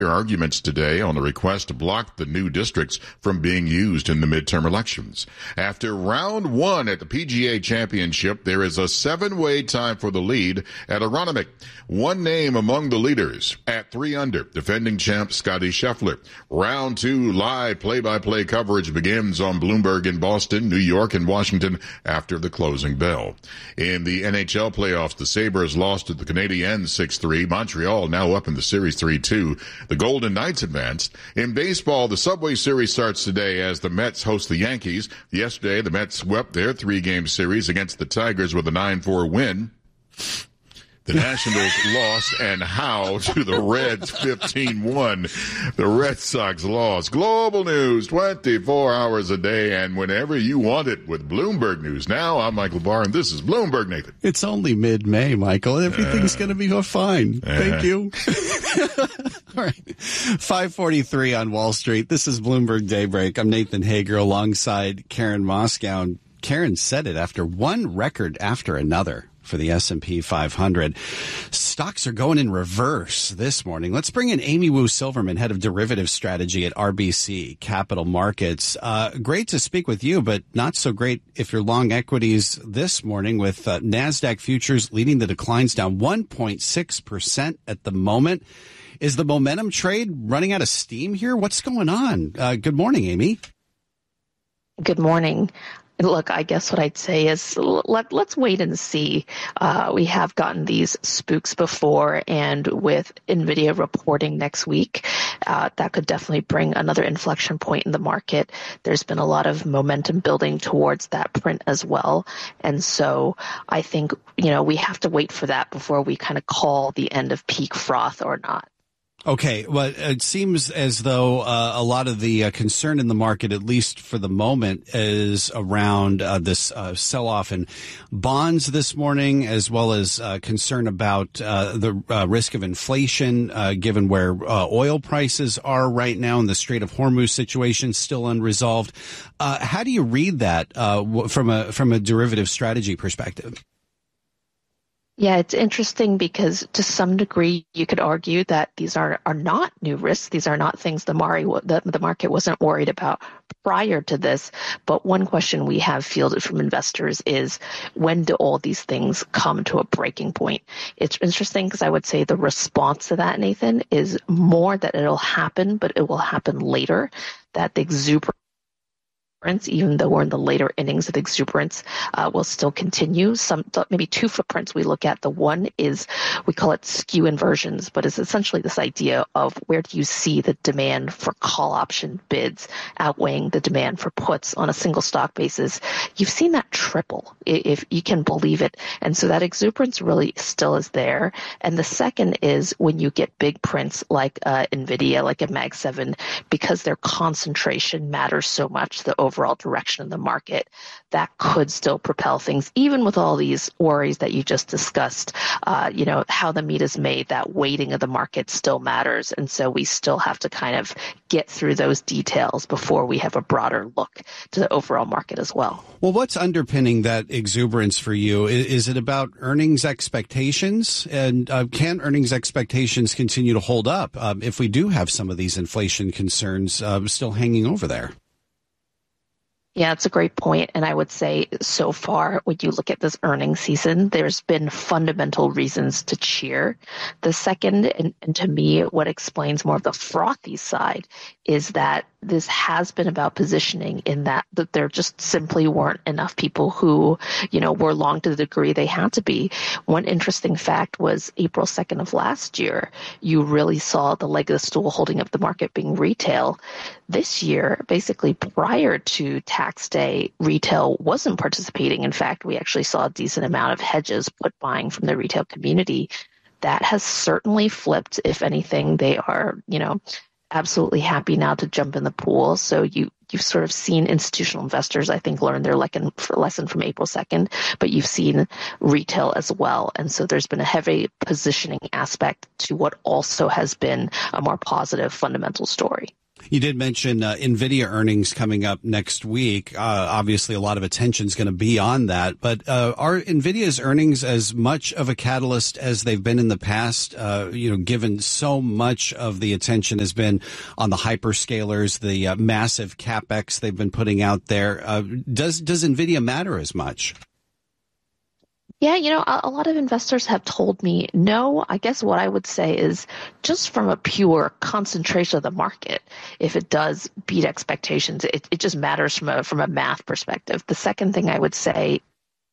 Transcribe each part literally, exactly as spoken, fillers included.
arguments today on the request to block the new districts from being used in the midterm elections. After round one at the P G A Championship, there is a seven-way tie for the lead at Aronimink. One name among the leaders at three under, defending champ Scotty Scheffler. Round two live play-by-play coverage begins on Bloomberg in Boston, New York, and Washington after the closing bell. In the N H L playoffs, the Sabres lost to the Canadiens six three. Montreal now up in the series three two. The Golden Knights advanced. In baseball, the Subway Series starts today as the Mets host the Yankees. Yesterday, the Mets swept their three-game series against the Tigers with a nine four win. The Nationals lost, and how, to the Reds fifteen one. The Red Sox lost. Global news, twenty-four hours a day, and whenever you want it with Bloomberg News. Now, I'm Michael Barr, and this is Bloomberg, Nathan. It's only mid-May, Michael. Everything's uh, going to be fine. Uh, Thank you. All right. five forty-three on Wall Street. This is Bloomberg Daybreak. I'm Nathan Hager alongside Karen Moscow. And Karen said it after one record after another for the S and P five hundred. Stocks are going in reverse this morning. Let's bring in Amy Wu Silverman, head of derivatives strategy at R B C Capital Markets. Uh, great to speak with you, but not so great if you're long equities this morning with uh, NASDAQ futures leading the declines down one point six percent at the moment. Is the momentum trade running out of steam here? What's going on? Uh, good morning, Amy. Good morning. Look, I guess what I'd say is let, let's wait and see. Uh, we have gotten these spooks before, and with NVIDIA reporting next week, uh, that could definitely bring another inflection point in the market. There's been a lot of momentum building towards that print as well. And so I think, you know, we have to wait for that before we kind of call the end of peak froth or not. Okay, well, it seems as though uh, a lot of the uh, concern in the market, at least for the moment, is around uh, this uh, sell-off in bonds this morning, as well as uh, concern about uh, the uh, risk of inflation, uh, given where uh, oil prices are right now and the Strait of Hormuz situation still unresolved. Uh, how do you read that uh, from a from a derivative strategy perspective? Yeah, it's interesting because to some degree you could argue that these are are not new risks. These are not things the, Mari, the, the market wasn't worried about prior to this. But one question we have fielded from investors is, when do all these things come to a breaking point? It's interesting because I would say the response to that, Nathan, is more that it'll happen, but it will happen later, that the exuberance, even though we're in the later innings of exuberance, uh, will still continue. Some, maybe two footprints we look at. The one is, we call it skew inversions, but it's essentially this idea of where do you see the demand for call option bids outweighing the demand for puts on a single stock basis. You've seen that triple, if you can believe it. And so that exuberance really still is there. And the second is when you get big prints like uh, NVIDIA, like a Mag seven, because their concentration matters so much, the overall direction of the market, that could still propel things, even with all these worries that you just discussed. Uh, you know, how the meat is made, that weighting of the market still matters. And so we still have to kind of get through those details before we have a broader look to the overall market as well. Well, what's underpinning that exuberance for you? Is, is it about earnings expectations? And uh, can earnings expectations continue to hold up um, if we do have some of these inflation concerns uh, still hanging over there? Yeah, it's a great point. And I would say so far, when you look at this earnings season, there's been fundamental reasons to cheer. The second, and, and to me, what explains more of the frothy side, is that this has been about positioning, in that, that there just simply weren't enough people who, you know, were long to the degree they had to be. One interesting fact was April second of last year, you really saw the leg of the stool holding up the market being retail. This year, basically prior to tax day, retail wasn't participating. In fact, we actually saw a decent amount of hedges put buying from the retail community. That has certainly flipped. If anything, they are, you know, absolutely happy now to jump in the pool. So you, you've sort of seen institutional investors, I think, learn their lesson from April second, but you've seen retail as well. And so there's been a heavy positioning aspect to what also has been a more positive fundamental story. You did mention uh, NVIDIA earnings coming up next week. Uh, obviously, a lot of attention is going to be on that. But uh, are NVIDIA's earnings as much of a catalyst as they've been in the past? Uh, you know, given so much of the attention has been on the hyperscalers, the uh, massive capex they've been putting out there. Uh, does does NVIDIA matter as much? Yeah, you know, a, a lot of investors have told me no. I guess what I would say is just from a pure concentration of the market, if it does beat expectations, it, it just matters from a from a math perspective. The second thing I would say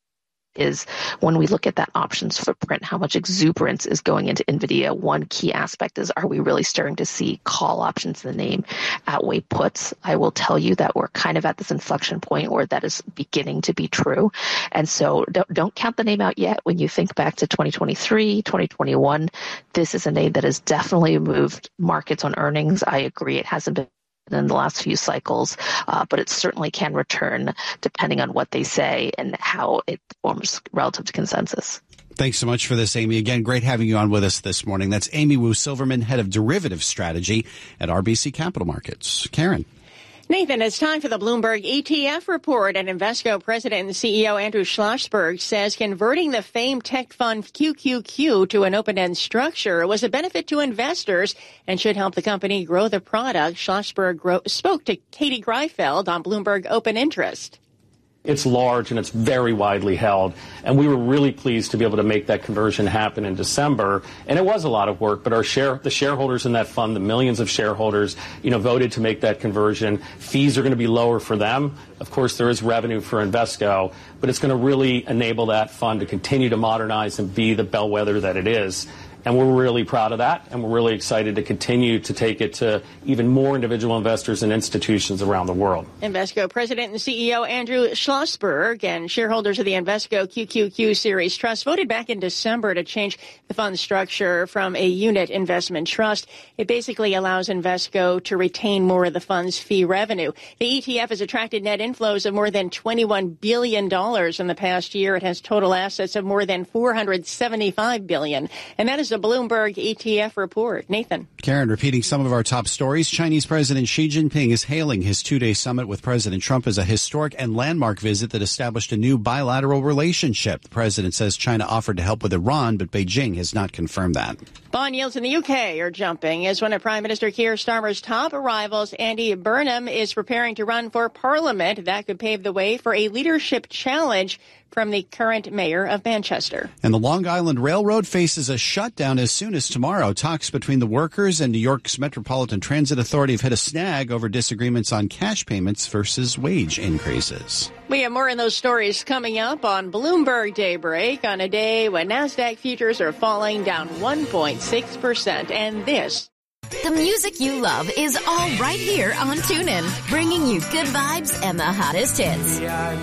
is when we look at that options footprint, how much exuberance is going into NVIDIA. One key aspect is, are we really starting to see call options in the name outweigh puts? I will tell you that we're kind of at this inflection point where that is beginning to be true. And so don't, don't count the name out yet. When you think back to twenty twenty-three, twenty twenty-one, this is a name that has definitely moved markets on earnings. I agree it hasn't been in the last few cycles, uh, but it certainly can return depending on what they say and how it performs relative to consensus. Thanks so much for this, Amy. Again, great having you on with us this morning. That's Amy Wu Silverman, head of derivative strategy at R B C Capital Markets. Karen. Nathan, it's time for the Bloomberg E T F report. And Invesco president and C E O Andrew Schlossberg says converting the famed tech fund Q Q Q to an open-end structure was a benefit to investors and should help the company grow the product. Schlossberg gro- spoke to Katie Greifeld on Bloomberg Open Interest. It's large and it's very widely held. And we were really pleased to be able to make that conversion happen in December. And it was a lot of work, but our share, the shareholders in that fund, the millions of shareholders, you know, voted to make that conversion. Fees are going to be lower for them. Of course, there is revenue for Invesco, but it's going to really enable that fund to continue to modernize and be the bellwether that it is. And we're really proud of that, and we're really excited to continue to take it to even more individual investors and institutions around the world. Invesco President and C E O Andrew Schlossberg and shareholders of the Invesco Q Q Q Series Trust voted back in December to change the fund structure from a unit investment trust. It basically allows Invesco to retain more of the fund's fee revenue. The E T F has attracted net inflows of more than twenty-one billion dollars in the past year. It has total assets of more than four hundred seventy-five billion dollars. And that is a Bloomberg E T F report. Nathan. Karen, repeating some of our top stories. Chinese President Xi Jinping is hailing his two-day summit with President Trump as a historic and landmark visit that established a new bilateral relationship. The president says China offered to help with Iran, but Beijing has not confirmed that. Bond yields in the U K are jumping as one of Prime Minister Keir Starmer's top rivals, Andy Burnham, is preparing to run for Parliament. That could pave the way for a leadership challenge from the current mayor of Manchester. And the Long Island Railroad faces a shutdown as soon as tomorrow. Talks between the workers and New York's Metropolitan Transit Authority have hit a snag over disagreements on cash payments versus wage increases. We have more in those stories coming up on Bloomberg Daybreak on a day when NASDAQ futures are falling down one point six percent. And this. The music you love is all right here on TuneIn, bringing you good vibes and the hottest hits.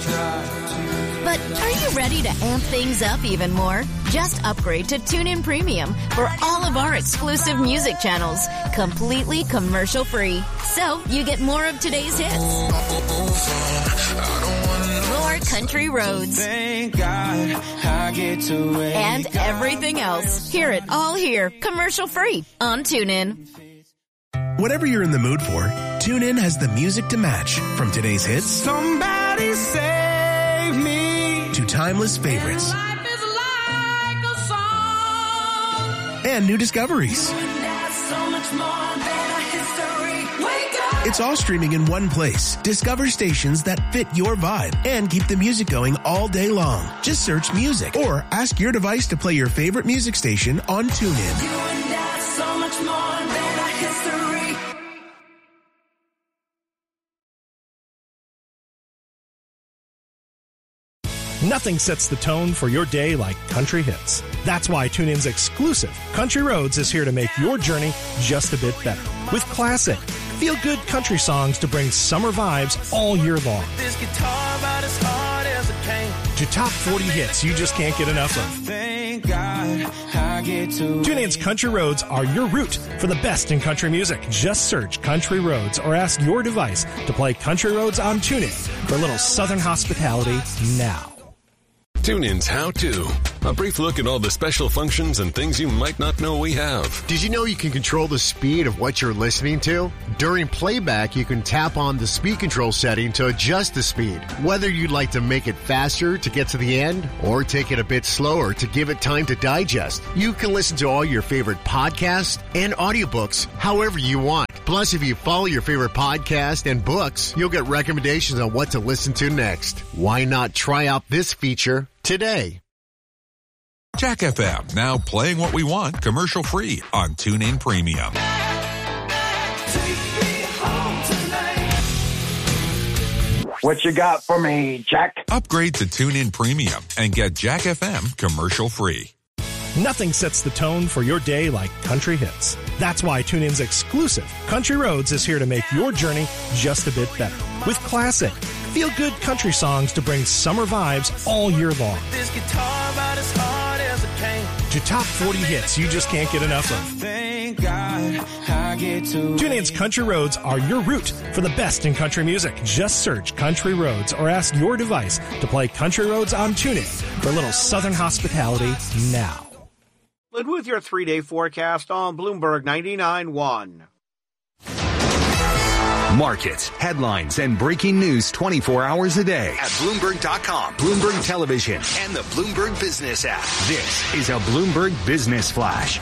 But are you ready to amp things up even more? Just upgrade to TuneIn Premium for all of our exclusive music channels, completely commercial-free. So you get more of today's hits. More country roads. Thank God I get to wake and everything else. Hear it all here, commercial-free on TuneIn. Whatever you're in the mood for, TuneIn has the music to match. From today's hits, somebody save me, to timeless favorites, life is like a song, and new discoveries. So much more than a history. Wake up. It's all streaming in one place. Discover stations that fit your vibe and keep the music going all day long. Just search music or ask your device to play your favorite music station on TuneIn. You and I, so much more than a history. Nothing sets the tone for your day like country hits. That's why TuneIn's exclusive Country Roads is here to make your journey just a bit better. With classic, feel-good country songs to bring summer vibes all year long. This guitar about as hard as it came. To top forty hits you just can't get enough of. Thank God I get to TuneIn's Country Roads are your route for the best in country music. Just search Country Roads or ask your device to play Country Roads on TuneIn for a little southern hospitality now. TuneIn's How To A brief look at all the special functions and things you might not know we have. Did you know you can control the speed of what you're listening to? During playback, you can tap on the speed control setting to adjust the speed. Whether you'd like to make it faster to get to the end or take it a bit slower to give it time to digest, you can listen to all your favorite podcasts and audiobooks however you want. Plus, if you follow your favorite podcast and books, you'll get recommendations on what to listen to next. Why not try out this feature today? Jack F M, now playing what we want commercial-free on TuneIn Premium. What you got for me, Jack? Upgrade to TuneIn Premium and get Jack F M commercial-free. Nothing sets the tone for your day like country hits. That's why TuneIn's exclusive Country Roads is here to make your journey just a bit better. With classic, feel-good country songs to bring summer vibes all year long. This guitar about as hard as it can. To top forty hits you just can't get enough of. Thank God I get to TuneIn's Country Roads are your route for the best in country music. Just search Country Roads or ask your device to play Country Roads on TuneIn for a little southern hospitality now. With your three-day forecast on Bloomberg ninety-nine point one. Markets, headlines, and breaking news twenty-four hours a day at Bloomberg dot com, Bloomberg Television, and the Bloomberg Business app. This is a Bloomberg Business Flash.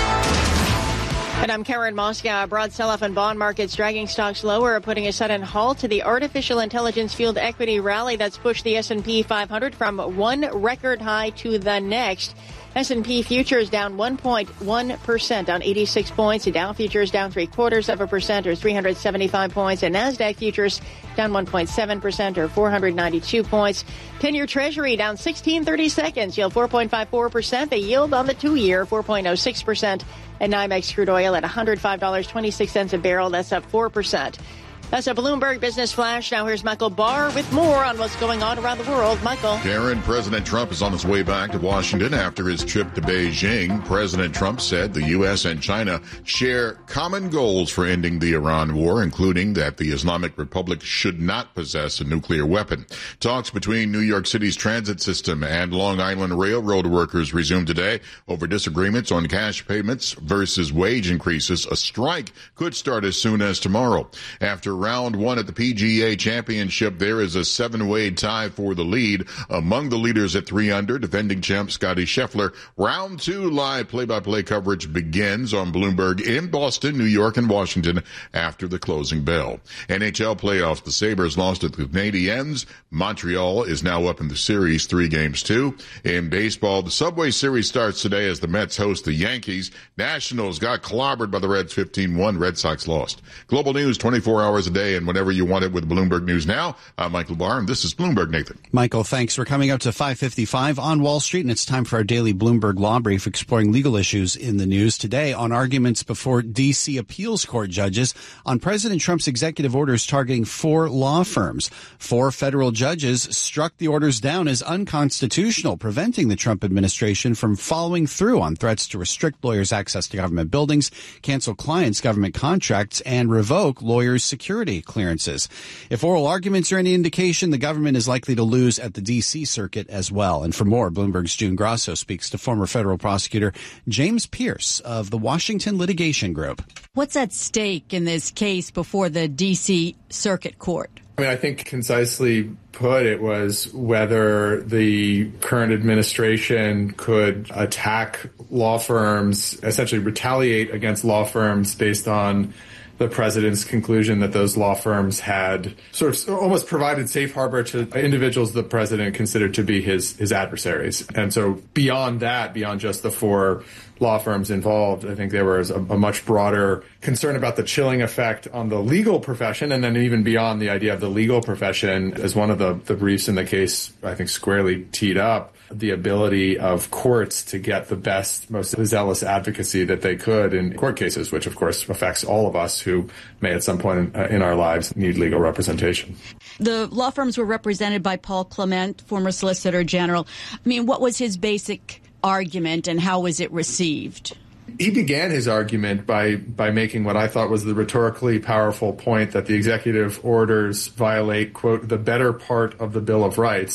And I'm Karen Moscow. A broad sell-off in bond markets dragging stocks lower, putting a sudden halt to the artificial intelligence-fueled equity rally that's pushed the S and P five hundred from one record high to the next. S and P futures down one point one percent, down eighty-six points. The Dow futures down three quarters of a percent, or three hundred seventy-five points. And NASDAQ futures down one point seven percent, or four hundred ninety-two points. ten-year Treasury down sixteen thirty-seconds, yield four point five four percent. The yield on the two-year, four point oh six percent. And NYMEX crude oil at one hundred five dollars and twenty-six cents a barrel. That's up four percent. That's a Bloomberg Business Flash. Now here's Michael Barr with more on what's going on around the world. Michael. Karen, President Trump is on his way back to Washington after his trip to Beijing. President Trump said the U S and China share common goals for ending the Iran war, including that the Islamic Republic should not possess a nuclear weapon. Talks between New York City's transit system and Long Island Railroad workers resumed today over disagreements on cash payments versus wage increases. A strike could start as soon as tomorrow. After round one at the P G A Championship, there is a seven-way tie for the lead among the leaders at three under, defending champ Scotty Scheffler. Round two live play-by-play coverage begins on Bloomberg in Boston, New York, and Washington after the closing bell. N H L playoffs, the Sabres lost to the Canadiens. Montreal is now up in the series three games two. In baseball, the Subway Series starts today as the Mets host the Yankees. Nationals got clobbered by the Reds fifteen one. Red Sox lost. Global news twenty-four hours a day and whenever you want it with Bloomberg News Now. I'm Michael Barr, and this is Bloomberg Nathan. Michael, thanks. We're coming up to five fifty-five on Wall Street, and it's time for our daily Bloomberg Law Brief exploring legal issues in the news. Today on arguments before D C appeals court judges on President Trump's executive orders targeting four law firms. Four federal judges struck the orders down as unconstitutional, preventing the Trump administration from following through on threats to restrict lawyers' access to government buildings, cancel clients' government contracts, and revoke lawyers' security clearances. If oral arguments are any indication, the government is likely to lose at the D C circuit as well. And for more, Bloomberg's June Grasso speaks to former federal prosecutor James Pierce of the Washington Litigation Group. What's at stake in this case before the D C Circuit Court? I mean, I think concisely put, it was whether the current administration could attack law firms, essentially retaliate against law firms based on the president's conclusion that those law firms had sort of almost provided safe harbor to individuals the president considered to be his, his adversaries. And so beyond that, beyond just the four law firms involved, I think there was a, a much broader concern about the chilling effect on the legal profession, and then even beyond the idea of the legal profession, as one of the, the briefs in the case, I think, squarely teed up, the ability of courts to get the best, most zealous advocacy that they could in court cases, which of course affects all of us who may at some point in, uh, in our lives need legal representation. The law firms were represented by Paul Clement, former Solicitor General. I mean, what was his basic argument and how was it received? He began his argument by, by making what I thought was the rhetorically powerful point that the executive orders violate, quote, the better part of the Bill of Rights,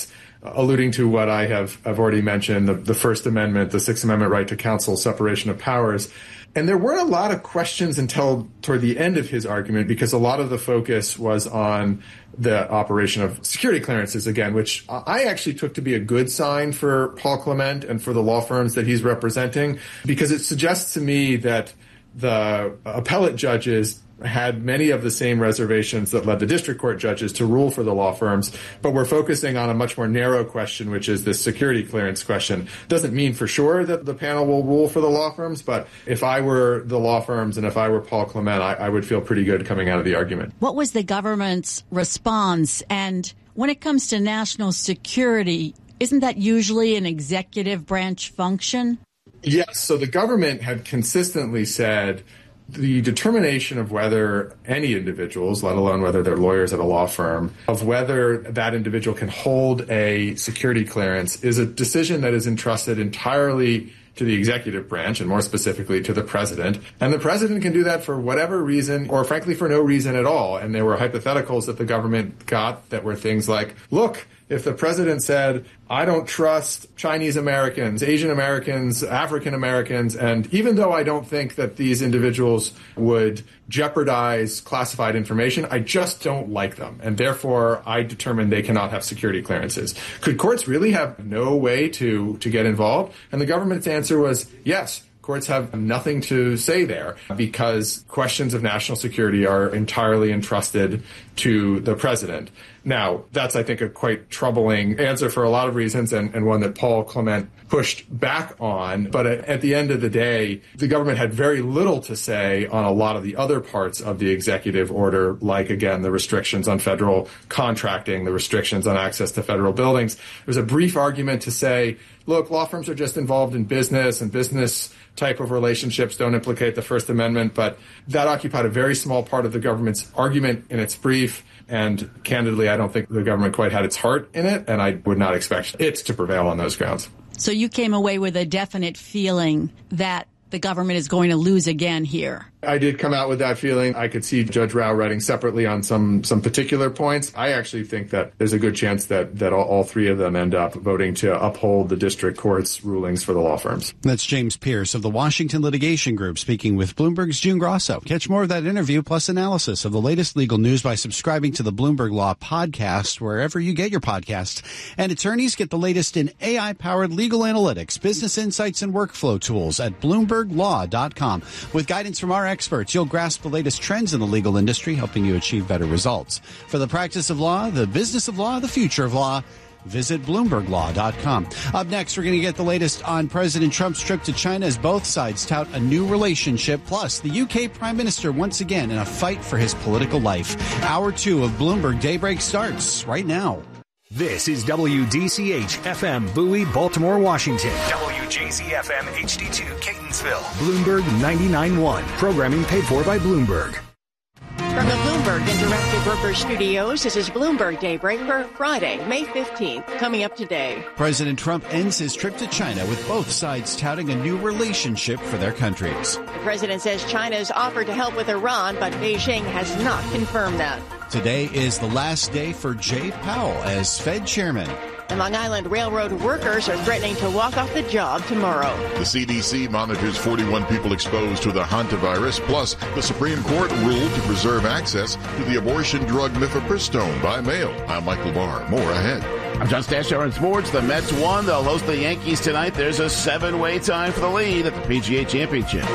alluding to what I have I've already mentioned, the, the First Amendment, the Sixth Amendment right to counsel, separation of powers. And there weren't a lot of questions until toward the end of his argument, because a lot of the focus was on the operation of security clearances again, which I actually took to be a good sign for Paul Clement and for the law firms that he's representing, because it suggests to me that the appellate judges had many of the same reservations that led the district court judges to rule for the law firms, but we're focusing on a much more narrow question, which is this security clearance question. Doesn't mean for sure that the panel will rule for the law firms, but if I were the law firms and if I were Paul Clement, I, I would feel pretty good coming out of the argument. What was the government's response? And when it comes to national security, isn't that usually an executive branch function? Yes. So the government had consistently said the determination of whether any individuals, let alone whether they're lawyers at a law firm, of whether that individual can hold a security clearance is a decision that is entrusted entirely to the executive branch, and more specifically to the president. And the president can do that for whatever reason, or frankly for no reason at all. And there were hypotheticals that the government got that were things like, look, if the president said, I don't trust Chinese Americans, Asian Americans, African Americans, and even though I don't think that these individuals would jeopardize classified information, I just don't like them, and therefore I determine they cannot have security clearances. Could courts really have no way to, to get involved? And the government's answer was yes. Courts have nothing to say there because questions of national security are entirely entrusted to the president. Now, that's, I think, a quite troubling answer for a lot of reasons, and, and one that Paul Clement pushed back on. But at, at the end of the day, the government had very little to say on a lot of the other parts of the executive order, like, again, the restrictions on federal contracting, the restrictions on access to federal buildings. There was a brief argument to say, look, law firms are just involved in business, and business type of relationships don't implicate the First Amendment, but that occupied a very small part of the government's argument in its brief, and candidly, I don't think the government quite had its heart in it, and I would not expect it to prevail on those grounds. So you came away with a definite feeling that the government is going to lose again here. I did come out with that feeling. I could see Judge Rao writing separately on some some particular points. I actually think that there's a good chance that, that all, all three of them end up voting to uphold the district court's rulings for the law firms. That's James Pierce of the Washington Litigation Group speaking with Bloomberg's June Grosso. Catch more of that interview plus analysis of the latest legal news by subscribing to the Bloomberg Law podcast wherever you get your podcasts. And attorneys get the latest in A I-powered legal analytics, business insights, and workflow tools at bloomberg law dot com. With guidance from our experts, you'll grasp the latest trends in the legal industry, helping you achieve better results. For the practice of law, the business of law, the future of law, visit bloomberg law dot com. Up next, we're going to get the latest on President Trump's trip to China as both sides tout a new relationship. Plus, the U K Prime Minister once again in a fight for his political life. Hour two of Bloomberg Daybreak starts right now. This is W D C H F M Bowie, Baltimore, Washington. W J Z F M H D two Catonsville. Bloomberg ninety-nine point one. Programming paid for by Bloomberg. From the Bloomberg Interactive Brokers Studios, this is Bloomberg Daybreak for Friday, May fifteenth. Coming up today, President Trump ends his trip to China with both sides touting a new relationship for their countries. The president says China's offered to help with Iran, but Beijing has not confirmed that. Today is the last day for Jay Powell as Fed chairman. And Long Island Railroad workers are threatening to walk off the job tomorrow. The C D C monitors forty-one people exposed to the hantavirus. Plus, the Supreme Court ruled to preserve access to the abortion drug mifepristone by mail. I'm Michael Barr. More ahead. I'm John Stashower in sports. The Mets won. They'll host the Yankees tonight. There's a seven-way tie for the lead at the P G A Championship.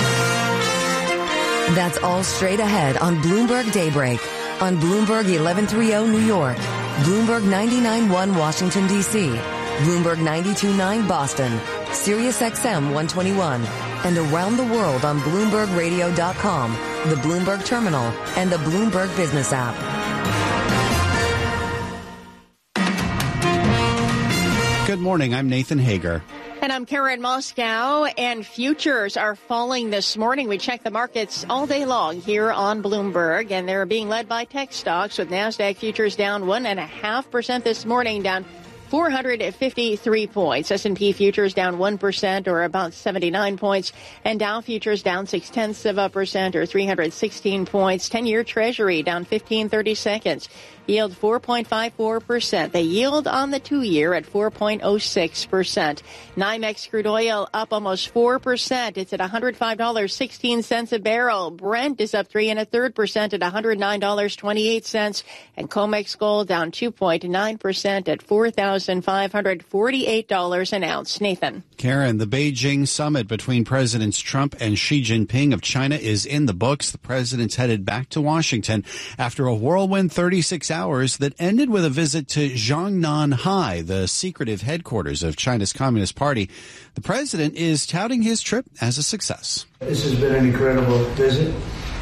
That's all straight ahead on Bloomberg Daybreak. On Bloomberg eleven thirty New York, Bloomberg ninety-nine point one Washington, D C, Bloomberg ninety-two point nine Boston, Sirius X M one twenty-one, and around the world on Bloomberg Radio dot com, the Bloomberg Terminal, and the Bloomberg Business app. Good morning. I'm Nathan Hager. And I'm Karen Moscow, and futures are falling this morning. We check the markets all day long here on Bloomberg, and they're being led by tech stocks with NASDAQ futures down one point five percent this morning, down four hundred fifty-three points. S and P futures down one percent or about seventy-nine points. And Dow futures down six tenths of a percent or three hundred sixteen points. ten-year Treasury down fifteen thirty-seconds. Yield four point five four percent. The yield on the two-year at four point oh six percent. NYMEX crude oil up almost four percent. It's at one hundred five dollars and sixteen cents a barrel. Brent is up three and a third percent at one hundred nine dollars and twenty-eight cents. And COMEX gold down two point nine percent at four thousand five hundred forty-eight dollars an ounce. Nathan. Karen, the Beijing summit between Presidents Trump and Xi Jinping of China is in the books. The presidents headed back to Washington after a whirlwind thirty-six hours that ended with a visit to Zhongnanhai, the secretive headquarters of China's Communist Party. The president is touting his trip as a success. This has been an incredible visit.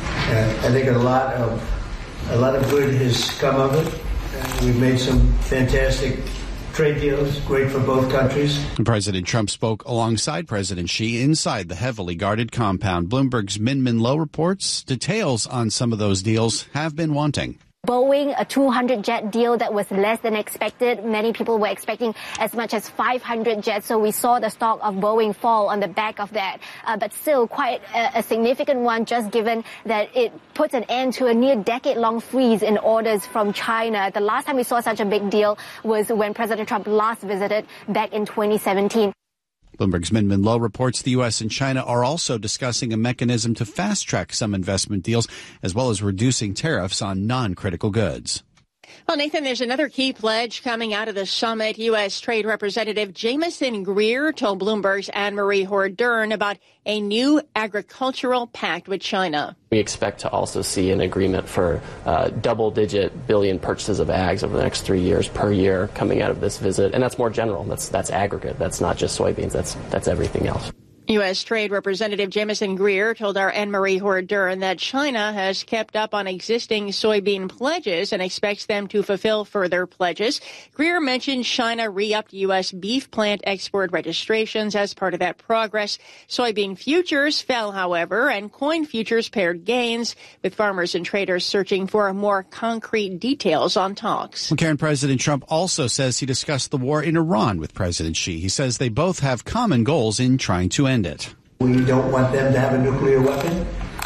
Uh, I think a lot of a lot of good has come of it. Uh, we've made some fantastic trade deals, great for both countries. President Trump spoke alongside President Xi inside the heavily guarded compound. Bloomberg's Min Min Lo reports details on some of those deals have been wanting. Boeing, a two hundred jet deal that was less than expected. Many people were expecting as much as five hundred jets, so we saw the stock of Boeing fall on the back of that. Uh, but still quite a, a significant one, just given that it puts an end to a near decade-long freeze in orders from China. The last time we saw such a big deal was when President Trump last visited back in twenty seventeen. Bloomberg's Min Min Lo reports the U S and China are also discussing a mechanism to fast-track some investment deals, as well as reducing tariffs on non-critical goods. Well, Nathan, there's another key pledge coming out of the summit. U S. Trade Representative Jamieson Greer told Bloomberg's Anne-Marie Horde-Dern about a new agricultural pact with China. We expect to also see an agreement for uh, double-digit billion purchases of ags over the next three years per year coming out of this visit. And that's more general. That's that's aggregate. That's not just soybeans. That's that's everything else. U S. Trade Representative Jamieson Greer told our Anne-Marie Horde-Dern that China has kept up on existing soybean pledges and expects them to fulfill further pledges. Greer mentioned China re-upped U S beef plant export registrations as part of that progress. Soybean futures fell, however, and corn futures paired gains, with farmers and traders searching for more concrete details on talks. Well, Karen, President Trump also says he discussed the war in Iran with President Xi. He says they both have common goals in trying to end it. We don't want them to have a nuclear weapon.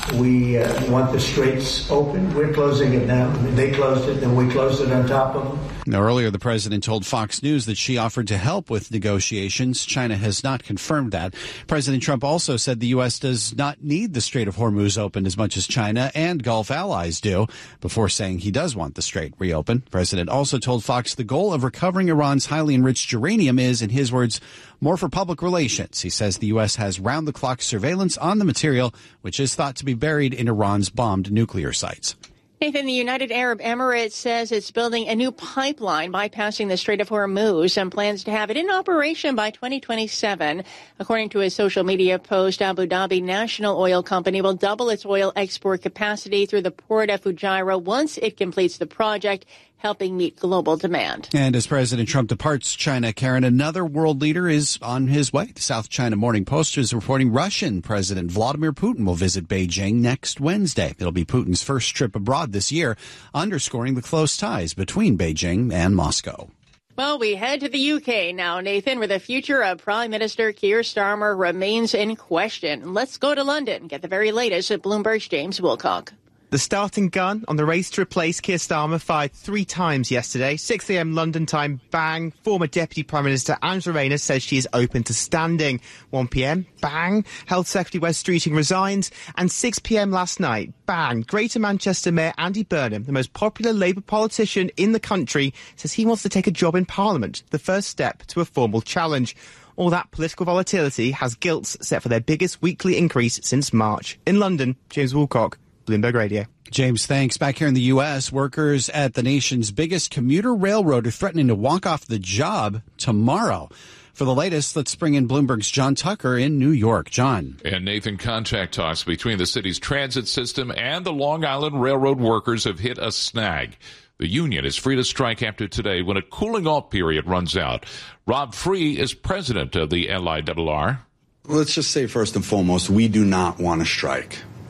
We uh, want the straits open. We're closing it now. They closed it, then we closed it on top of them. Now, earlier, the president told Fox News that she offered to help with negotiations. China has not confirmed that. President Trump also said the U S does not need the Strait of Hormuz opened as much as China and Gulf allies do, before saying he does want the strait reopened. The president also told Fox the goal of recovering Iran's highly enriched uranium is, in his words, more for public relations. He says the U S has round-the-clock surveillance on the material, which is thought to be buried in Iran's bombed nuclear sites. Nathan, the United Arab Emirates says it's building a new pipeline bypassing the Strait of Hormuz and plans to have it in operation by twenty twenty-seven. According to a social media post, Abu Dhabi National Oil Company will double its oil export capacity through the port of Fujairah once it completes the project, helping meet global demand. And as President Trump departs China, Karen, another world leader is on his way. The South China Morning Post is reporting Russian President Vladimir Putin will visit Beijing next Wednesday. It'll be Putin's first trip abroad this year, underscoring the close ties between Beijing and Moscow. Well, we head to the U K now, Nathan, where the future of Prime Minister Keir Starmer remains in question. Let's go to London and get the very latest at Bloomberg's James Wilcock. The starting gun on the race to replace Keir Starmer fired three times yesterday. six a.m. London time, bang. Former Deputy Prime Minister Angela Rayner says she is open to standing. one p.m, bang. Health Secretary Wes Streeting resigns. And six p.m. last night, bang. Greater Manchester Mayor Andy Burnham, the most popular Labour politician in the country, says he wants to take a job in Parliament, the first step to a formal challenge. All that political volatility has gilts set for their biggest weekly increase since March. In London, James Woolcock, Bloomberg Radio. James, thanks. Back here in the U S, workers at the nation's biggest commuter railroad are threatening to walk off the job tomorrow. For the latest, let's bring in Bloomberg's John Tucker in New York. John. And Nathan, contract talks between the city's transit system and the Long Island Railroad workers have hit a snag. The union is free to strike after today when a cooling off period runs out. Rob Free is president of the L I R R. Let's just say first and foremost, we do not want to strike.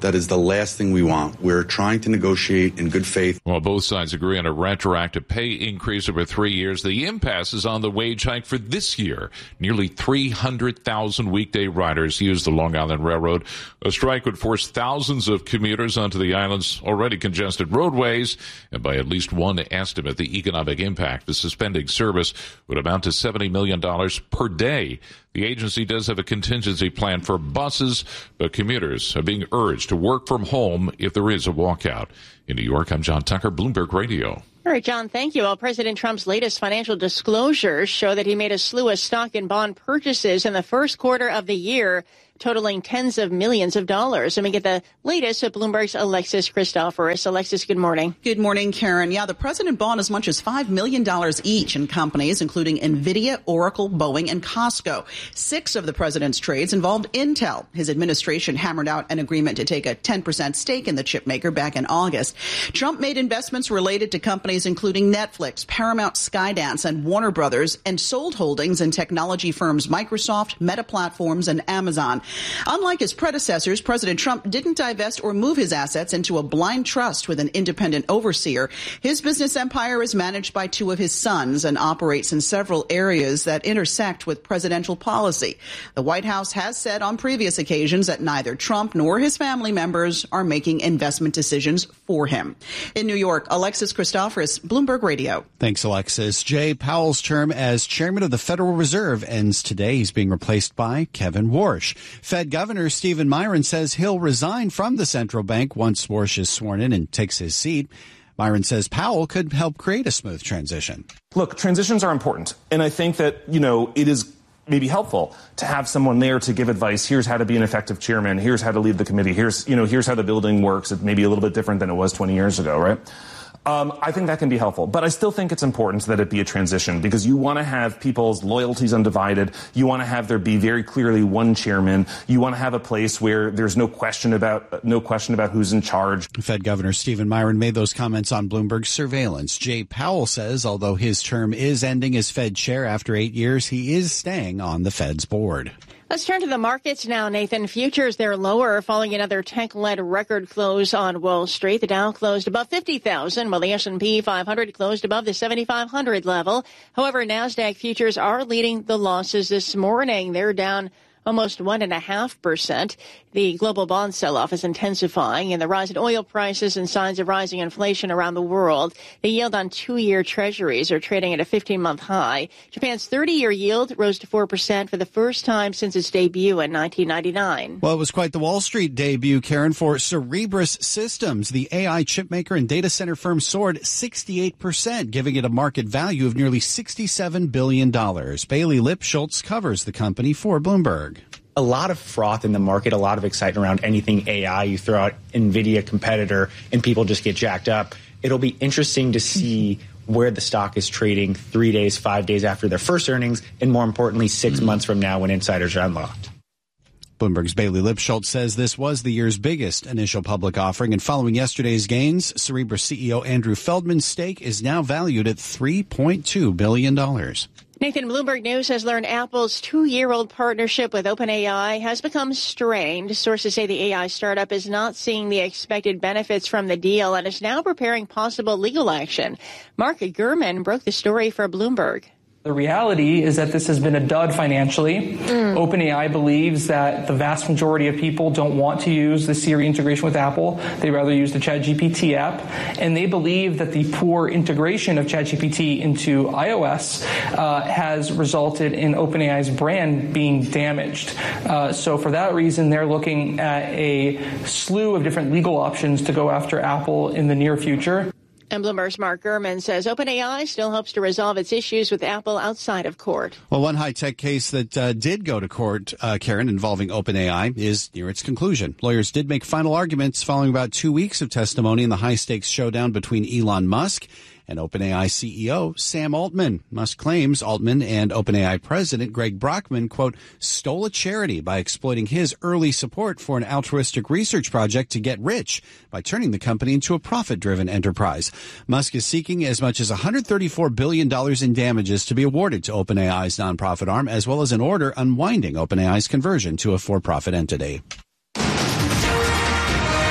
That is the last thing we want. We're trying to negotiate in good faith. While both sides agree on a retroactive pay increase over three years, the impasse is on the wage hike for this year. Nearly three hundred thousand weekday riders use the Long Island Railroad. A strike would force thousands of commuters onto the island's already congested roadways, and by at least one estimate, the economic impact of suspending service would amount to seventy million dollars per day. The agency does have a contingency plan for buses, but commuters are being urged to work from home if there is a walkout. In New York, I'm John Tucker, Bloomberg Radio. All right, John, thank you. Well, President Trump's latest financial disclosures show that he made a slew of stock and bond purchases in the first quarter of the year, totaling tens of millions of dollars. And we get the latest at Bloomberg's Alexis Christoforous. Alexis, good morning. Good morning, Karen. Yeah, the president bought as much as five million dollars each in companies, including NVIDIA, Oracle, Boeing, and Costco. Six of the president's trades involved Intel. His administration hammered out an agreement to take a ten percent stake in the chipmaker back in August. Trump made investments related to companies including Netflix, Paramount, Skydance, and Warner Brothers, and sold holdings in technology firms Microsoft, Meta Platforms, and Amazon. Unlike his predecessors, President Trump didn't divest or move his assets into a blind trust with an independent overseer. His business empire is managed by two of his sons and operates in several areas that intersect with presidential policy. The White House has said on previous occasions that neither Trump nor his family members are making investment decisions for him. In New York, Alexis Christoforous, Bloomberg Radio. Thanks, Alexis. Jay Powell's term as chairman of the Federal Reserve ends today. He's being replaced by Kevin Warsh. Fed Governor Stephen Miron says he'll resign from the central bank once Warsh is sworn in and takes his seat. Miron says Powell could help create a smooth transition. Look, transitions are important. And I think that, you know, it is maybe helpful to have someone there to give advice. Here's how to be an effective chairman. Here's how to lead the committee. Here's, you know, here's how the building works. It may be a little bit different than it was twenty years ago, right? Um, I think that can be helpful, but I still think it's important that it be a transition because you want to have people's loyalties undivided. You want to have there be very clearly one chairman. You want to have a place where there's no question about no question about who's in charge. Fed Governor Stephen Miron made those comments on Bloomberg Surveillance. Jay Powell says although his term is ending as Fed chair after eight years, he is staying on the Fed's board. Let's turn to the markets now, Nathan. Futures, they're lower following another tech-led record close on Wall Street. The Dow closed above fifty thousand, while the S and P five hundred closed above the seventy-five hundred level. However, NASDAQ futures are leading the losses this morning. They're down almost one and a half percent. The global bond sell-off is intensifying, and the rise in oil prices and signs of rising inflation around the world. The yield on two-year treasuries are trading at a fifteen-month high. Japan's thirty-year yield rose to four percent for the first time since its debut in nineteen ninety-nine. Well, it was quite the Wall Street debut, Karen, for Cerebras Systems. The A I chipmaker and data center firm soared sixty-eight percent, giving it a market value of nearly sixty-seven billion dollars. Bailey Lipschultz covers the company for Bloomberg. A lot of froth in the market, a lot of excitement around anything A I. You throw out NVIDIA competitor and people just get jacked up. It'll be interesting to see where the stock is trading three days, five days after their first earnings, and more importantly, six mm-hmm. months from now when insiders are unlocked. Bloomberg's Bailey Lipschultz says this was the year's biggest initial public offering, and following yesterday's gains, Cerebras C E O Andrew Feldman's stake is now valued at three point two billion dollars. Nathan, Bloomberg News has learned Apple's two-year-old partnership with OpenAI has become strained. Sources say the A I startup is not seeing the expected benefits from the deal and is now preparing possible legal action. Mark Gurman broke the story for Bloomberg. The reality is that this has been a dud financially. Mm. OpenAI believes that the vast majority of people don't want to use the Siri integration with Apple. They rather use the ChatGPT app. And they believe that the poor integration of ChatGPT into iOS uh, has resulted in OpenAI's brand being damaged. Uh, so for that reason, they're looking at a slew of different legal options to go after Apple in the near future. And Bloomberg's Mark Gurman says OpenAI still hopes to resolve its issues with Apple outside of court. Well, one high-tech case that uh, did go to court, uh, Karen, involving OpenAI is near its conclusion. Lawyers did make final arguments following about two weeks of testimony in the high-stakes showdown between Elon Musk and OpenAI C E O Sam Altman. Musk claims Altman and OpenAI president Greg Brockman, quote, stole a charity by exploiting his early support for an altruistic research project to get rich by turning the company into a profit-driven enterprise. Musk is seeking as much as one hundred thirty-four billion dollars in damages to be awarded to OpenAI's nonprofit arm, as well as an order unwinding OpenAI's conversion to a for-profit entity.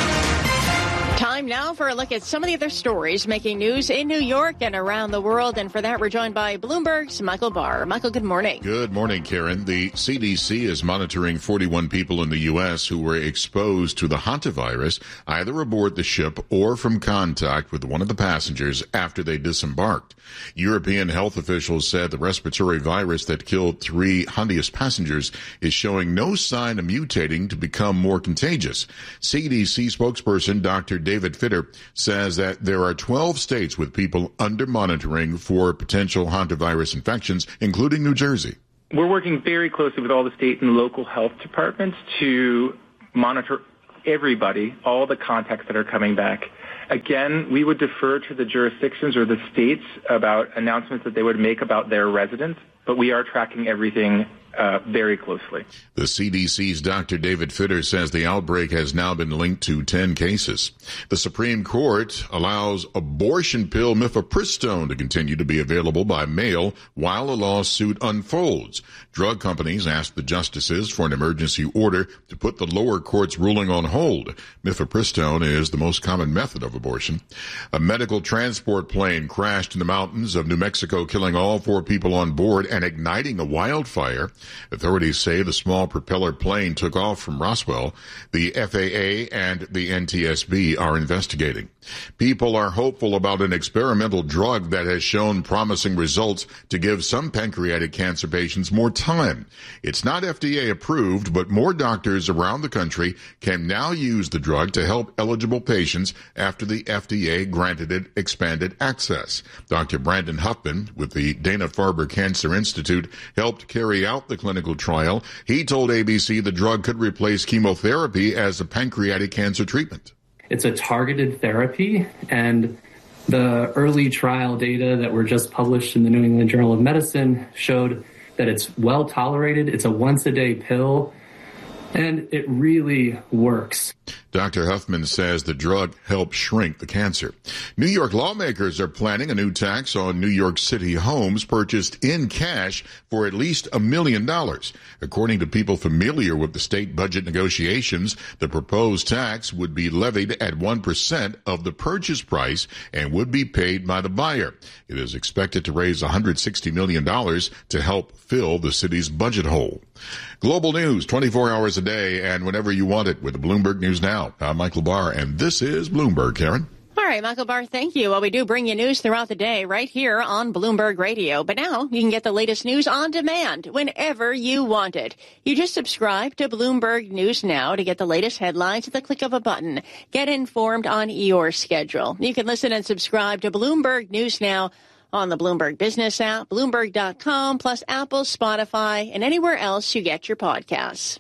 Time now for a look at some of the other stories making news in New York and around the world. And for that, we're joined by Bloomberg's Michael Barr. Michael, good morning. Good morning, Karen. The C D C is monitoring forty-one people in the U S who were exposed to the hantavirus, either aboard the ship or from contact with one of the passengers after they disembarked. European health officials said the respiratory virus that killed three Hondius passengers is showing no sign of mutating to become more contagious. C D C spokesperson Doctor David Fitter says that there are twelve states with people under monitoring for potential hantavirus infections, including New Jersey. We're working very closely with all the state and local health departments to monitor everybody, all the contacts that are coming back. Again, we would defer to the jurisdictions or the states about announcements that they would make about their residents, but we are tracking everything uh, very closely. The C D C's Doctor David Fitter says the outbreak has now been linked to ten cases. The Supreme Court allows abortion pill mifepristone to continue to be available by mail while a lawsuit unfolds. Drug companies asked the justices for an emergency order to put the lower court's ruling on hold. Mifepristone is the most common method of abortion. A medical transport plane crashed in the mountains of New Mexico, killing all four people on board and igniting a wildfire. Authorities say the small propeller plane took off from Roswell. The F A A and the N T S B are investigating. People are hopeful about an experimental drug that has shown promising results to give some pancreatic cancer patients more time. It's not F D A approved, but more doctors around the country can now use the drug to help eligible patients after the F D A granted it expanded access. Doctor Brandon Huffman with the Dana-Farber Cancer Institute helped carry out the clinical trial. He told A B C the drug could replace chemotherapy as a pancreatic cancer treatment. It's a targeted therapy, and the early trial data that were just published in the New England Journal of Medicine showed that it's well tolerated. It's a once-a-day pill, and it really works. Doctor Huffman says the drug helps shrink the cancer. New York lawmakers are planning a new tax on New York City homes purchased in cash for at least a million dollars. According to people familiar with the state budget negotiations, the proposed tax would be levied at one percent of the purchase price and would be paid by the buyer. It is expected to raise one hundred sixty million dollars to help fill the city's budget hole. Global news twenty-four hours a day and whenever you want it with Bloomberg News Now. I'm Michael Barr, and this is Bloomberg, Karen. All right, Michael Barr, thank you. Well, we do bring you news throughout the day right here on Bloomberg Radio. But now you can get the latest news on demand whenever you want it. You just subscribe to Bloomberg News Now to get the latest headlines at the click of a button. Get informed on your schedule. You can listen and subscribe to Bloomberg News Now on the Bloomberg Business app, Bloomberg dot com, plus Apple, Spotify, and anywhere else you get your podcasts.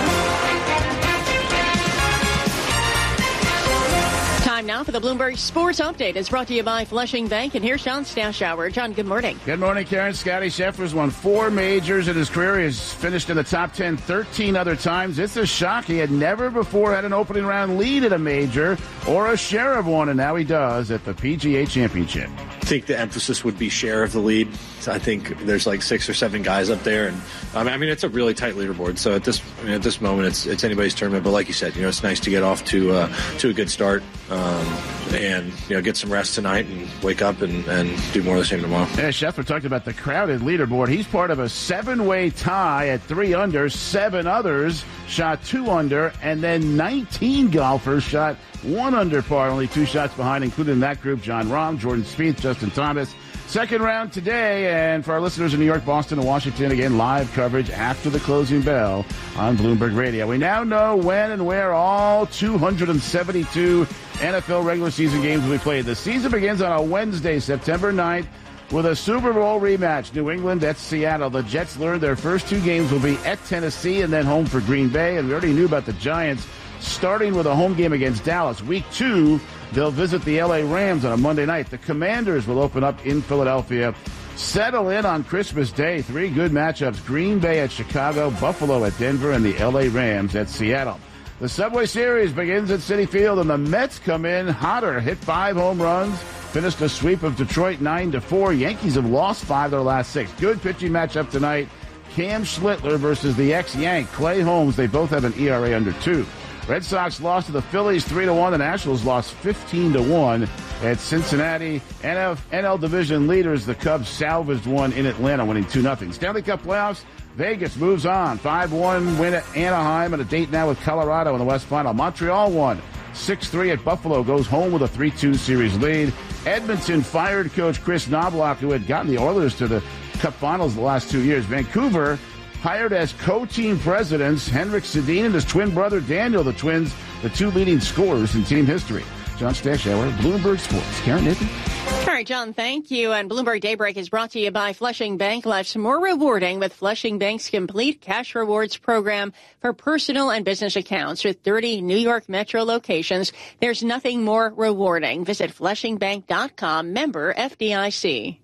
Time now for the Bloomberg Sports Update. It's brought to you by Flushing Bank. And here's John Stashower. John, good morning. Good morning, Karen. Scotty Scheffler's won four majors in his career. He's finished in the top ten thirteen other times. It's a shock. He had never before had an opening round lead at a major or a share of one, and now he does at the P G A Championship. I think the emphasis would be share of the lead. I think there's like six or seven guys up there, and I mean it's a really tight leaderboard. So at this I mean, at this moment, it's it's anybody's tournament. But like you said, you know, it's nice to get off to uh, to a good start, um, and you know, get some rest tonight and wake up and, and do more of the same tomorrow. Yeah, Scheffler talked about the crowded leaderboard. He's part of a seven-way tie at three under. Seven others shot two under, and then nineteen golfers shot one under par. Only two shots behind, including that group: John Rahm, Jordan Spieth, Justin Thomas. Second round today, and for our listeners in New York, Boston, and Washington, again, live coverage after the closing bell on Bloomberg Radio. We now know when and where all two hundred seventy-two N F L regular season games will be played. The season begins on a Wednesday, September ninth, with a Super Bowl rematch. New England at Seattle. The Jets learned their first two games will be at Tennessee and then home for Green Bay, and we already knew about the Giants starting with a home game against Dallas. Week two, they'll visit the L A Rams on a Monday night. The Commanders will open up in Philadelphia. Settle in on Christmas Day. Three good matchups. Green Bay at Chicago, Buffalo at Denver, and the L A Rams at Seattle. The Subway Series begins at Citi Field, and the Mets come in hotter. Hit five home runs. Finished a sweep of Detroit nine to four. Yankees have lost five of their last six. Good pitching matchup tonight. Cam Schlittler versus the ex-Yank Clay Holmes. They both have an E R A under two. Red Sox lost to the Phillies three to one. The Nationals lost fifteen to one at Cincinnati. N L Division leaders, the Cubs salvaged one in Atlanta, winning two nothing. Stanley Cup playoffs, Vegas moves on. five one win at Anaheim, and a date now with Colorado in the West Final. Montreal won six three at Buffalo, goes home with a three two series lead. Edmonton fired coach Chris Knobloch, who had gotten the Oilers to the Cup Finals the last two years. Vancouver hired as co-team presidents Henrik Sedin and his twin brother Daniel, the Twins, the two leading scorers in team history. John Stashauer, Bloomberg Sports. Karen Nathan. All right, John, thank you. And Bloomberg Daybreak is brought to you by Flushing Bank. Life's more rewarding with Flushing Bank's complete cash rewards program for personal and business accounts with thirty New York Metro locations. There's nothing more rewarding. Visit flushing bank dot com, member F D I C.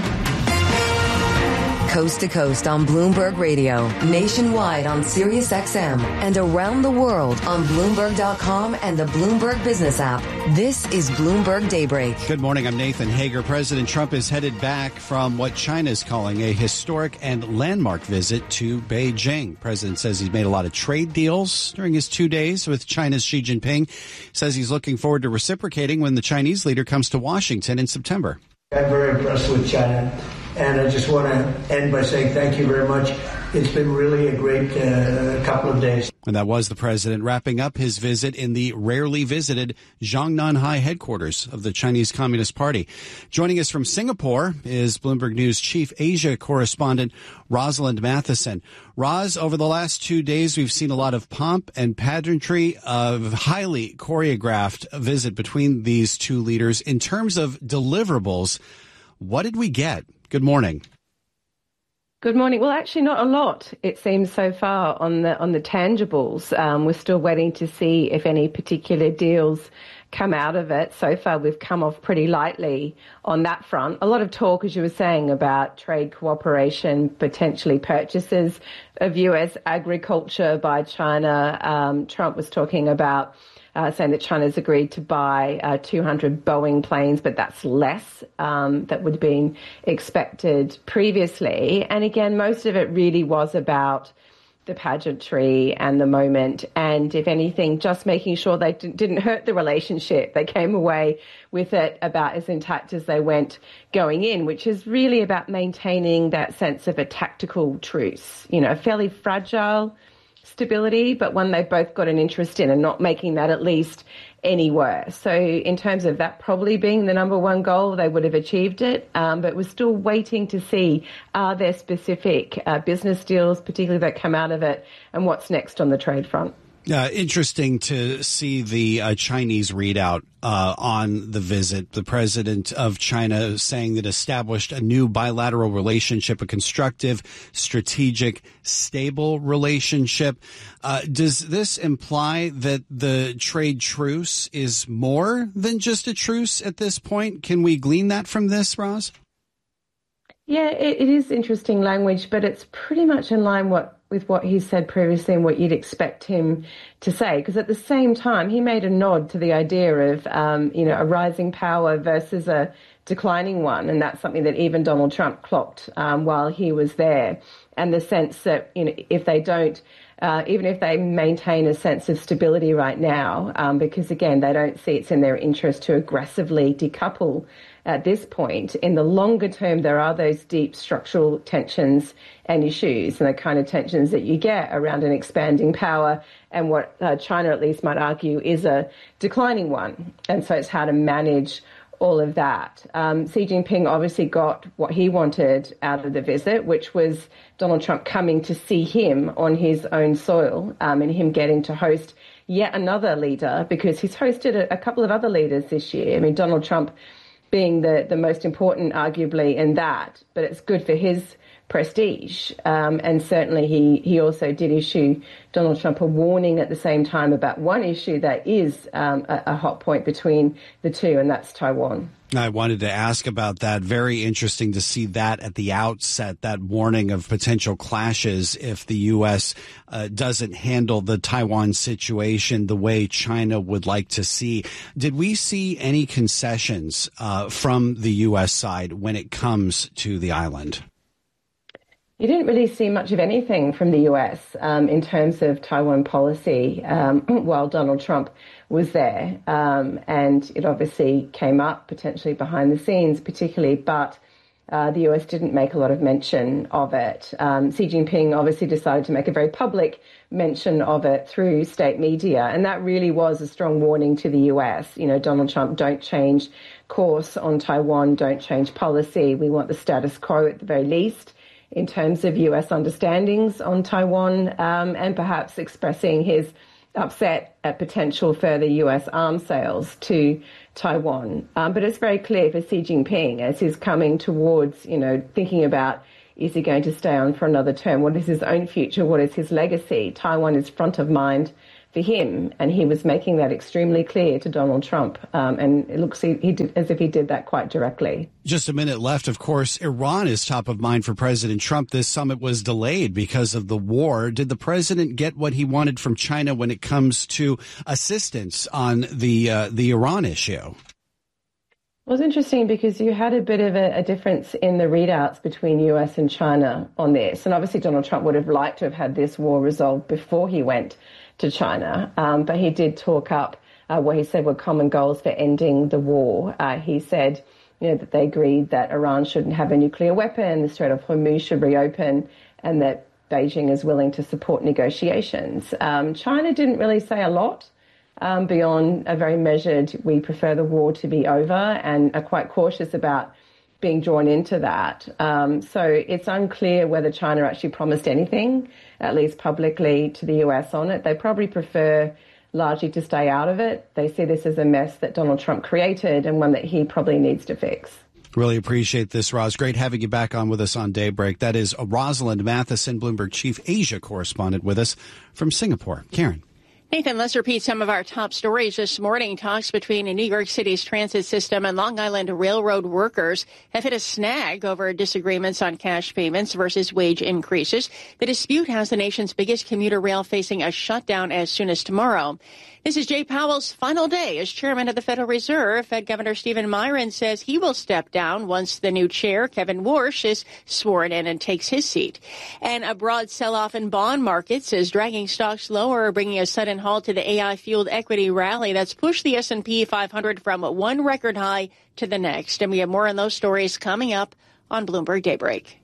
Coast to coast on Bloomberg Radio, nationwide on Sirius X M, and around the world on Bloomberg dot com and the Bloomberg Business app. This is Bloomberg Daybreak. Good morning. I'm Nathan Hager. President Trump is headed back from what China is calling a historic and landmark visit to Beijing. President says he's made a lot of trade deals during his two days with China's Xi Jinping. Says he's looking forward to reciprocating when the Chinese leader comes to Washington in September. I'm very impressed with China. And I just want to end by saying thank you very much. It's been really a great uh, couple of days. And that was the president wrapping up his visit in the rarely visited Zhongnanhai headquarters of the Chinese Communist Party. Joining us from Singapore is Bloomberg News chief Asia correspondent Rosalind Matheson. Roz, over the last two days, we've seen a lot of pomp and pageantry of highly choreographed visit between these two leaders. In terms of deliverables, what did we get? Good morning. Good morning. Well, actually, not a lot, it seems, so far on the on the tangibles. Um, we're still waiting to see if any particular deals come out of it. So far, we've come off pretty lightly on that front. A lot of talk, as you were saying, about trade cooperation, potentially purchases of U S agriculture by China. Um, Trump was talking about Uh, saying that China's agreed to buy uh, two hundred Boeing planes, but that's less um, that would have been expected previously. And again, most of it really was about the pageantry and the moment. And if anything, just making sure they d- didn't hurt the relationship. They came away with it about as intact as they went going in, which is really about maintaining that sense of a tactical truce, you know, a fairly fragile stability, but one they've both got an interest in, and not making that at least any worse. So in terms of that probably being the number one goal, they would have achieved it, um, but we're still waiting to see are there specific uh, business deals, particularly that come out of it, and what's next on the trade front. Uh, interesting to see the uh, Chinese readout uh, on the visit. The president of China saying that established a new bilateral relationship, a constructive, strategic, stable relationship. Uh, does this imply that the trade truce is more than just a truce at this point? Can we glean that from this, Roz? Yeah, it, it is interesting language, but it's pretty much in line what with what he said previously and what you'd expect him to say. Because at the same time, he made a nod to the idea of, um, you know, a rising power versus a declining one. And that's something that even Donald Trump clocked um, while he was there. And the sense that, you know, if they don't, uh, even if they maintain a sense of stability right now, um, because, again, they don't see it's in their interest to aggressively decouple at this point, in the longer term, there are those deep structural tensions and issues, and the kind of tensions that you get around an expanding power and what uh, China at least might argue is a declining one. And so it's how to manage all of that. Um, Xi Jinping obviously got what he wanted out of the visit, which was Donald Trump coming to see him on his own soil, um, and him getting to host yet another leader, because he's hosted a, a couple of other leaders this year. I mean, Donald Trump being the, the most important, arguably, in that, but it's good for his prestige. Um, and certainly he, he also did issue Donald Trump a warning at the same time about one issue that is um, a, a hot point between the two, and that's Taiwan. I wanted to ask about that. Very interesting to see that at the outset, that warning of potential clashes if the U S uh, doesn't handle the Taiwan situation the way China would like to see. Did we see any concessions uh, from the U S side when it comes to the island? You didn't really see much of anything from the U S um, in terms of Taiwan policy um, while Donald Trump was there. Um, and it obviously came up potentially behind the scenes, particularly, but uh, the U S didn't make a lot of mention of it. Um, Xi Jinping obviously decided to make a very public mention of it through state media. And that really was a strong warning to the U S. You know, Donald Trump, don't change course on Taiwan, don't change policy. We want the status quo at the very least in terms of U S understandings on Taiwan, um, and perhaps expressing his upset at potential further U S arms sales to Taiwan. Um, but it's very clear for Xi Jinping as he's coming towards, you know, thinking about, is he going to stay on for another term? What is his own future? What is his legacy? Taiwan is front of mind for him, and he was making that extremely clear to Donald Trump, um, and it looks he, he did, as if he did that quite directly. Just a minute left. Of course, Iran is top of mind for President Trump. This summit was delayed because of the war. Did the president get what he wanted from China when it comes to assistance on the uh, the Iran issue? Well, it's interesting because you had a bit of a, a difference in the readouts between U S and China on this. And obviously Donald Trump would have liked to have had this war resolved before he went to China. Um, but he did talk up uh, what he said were common goals for ending the war. Uh, he said, you know, that they agreed that Iran shouldn't have a nuclear weapon, the Strait of Hormuz should reopen, and that Beijing is willing to support negotiations. Um, China didn't really say a lot. Um, beyond a very measured, we prefer the war to be over, and are quite cautious about being drawn into that. Um, so it's unclear whether China actually promised anything, at least publicly, to the U S on it. They probably prefer largely to stay out of it. They see this as a mess that Donald Trump created and one that he probably needs to fix. Really appreciate this, Roz. Great having you back on with us on Daybreak. That is Rosalind Matheson, Bloomberg Chief Asia Correspondent, with us from Singapore. Karen. Nathan, let's repeat some of our top stories this morning. Talks between New York City's transit system and Long Island Railroad workers have hit a snag over disagreements on cash payments versus wage increases. The dispute has the nation's biggest commuter rail facing a shutdown as soon as tomorrow. This is Jay Powell's final day as chairman of the Federal Reserve. Fed Governor Stephen Miron says he will step down once the new chair, Kevin Warsh, is sworn in and takes his seat. And a broad sell-off in bond markets is dragging stocks lower, bringing a sudden halt to the A I-fueled equity rally that's pushed the S and P five hundred from one record high to the next. And we have more on those stories coming up on Bloomberg Daybreak.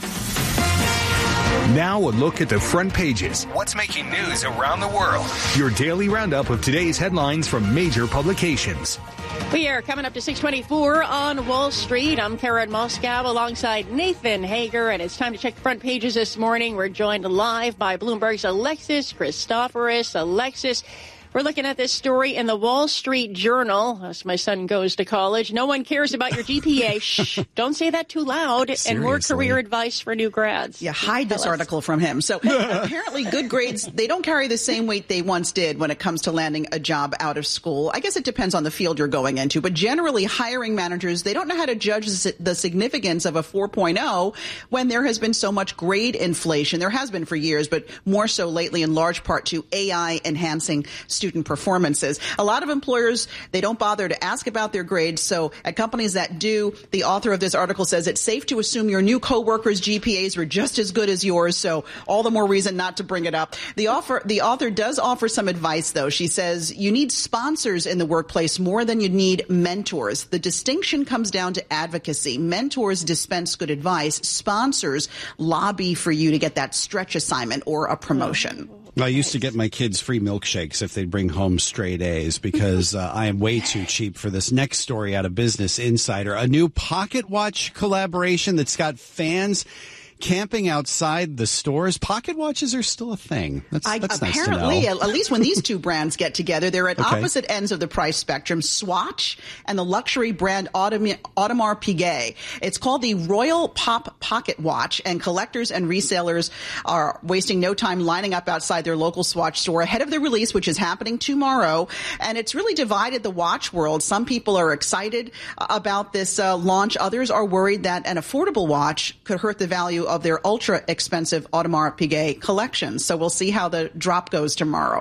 Now a look at the front pages. What's making news around the world? Your daily roundup of today's headlines from major publications. We are coming up to six twenty-four on Wall Street. I'm Karen Moscow alongside Nathan Hager, and it's time to check the front pages this morning. We're joined live by Bloomberg's Alexis Christoforous. Alexis, we're looking at this story in the Wall Street Journal, as my son goes to college. No one cares about your G P A. Shh, don't say that too loud. Seriously. And more career advice for new grads. Yeah, hide this article from him. So apparently good grades, they don't carry the same weight they once did when it comes to landing a job out of school. I guess it depends on the field you're going into, but generally hiring managers, they don't know how to judge the significance of a four point oh when there has been so much grade inflation. There has been for years, but more so lately in large part to A I enhancing student student performances. A lot of employers, they don't bother to ask about their grades. So at companies that do, the author of this article says it's safe to assume your new coworkers' G P As were just as good as yours. So all the more reason not to bring it up. The offer, the author does offer some advice, though. She says you need sponsors in the workplace more than you need mentors. The distinction comes down to advocacy. Mentors dispense good advice. Sponsors lobby for you to get that stretch assignment or a promotion. I used to get my kids free milkshakes if they'd bring home straight A's because uh, I am way too cheap for this. Next story out of Business Insider, a new pocket watch collaboration that's got fans camping outside the stores. Pocket watches are still a thing. That's, I, that's apparently, nice to know. At least when these two brands get together, they're at Okay. opposite ends of the price spectrum. Swatch and the luxury brand Audemars, Audemars Piguet. It's called the Royal Pop Pocket Watch, and collectors and resellers are wasting no time lining up outside their local Swatch store ahead of the release, which is happening tomorrow. And it's really divided the watch world. Some people are excited about this uh, launch. Others are worried that an affordable watch could hurt the value of their ultra expensive Audemars Piguet collection. So we'll see how the drop goes tomorrow.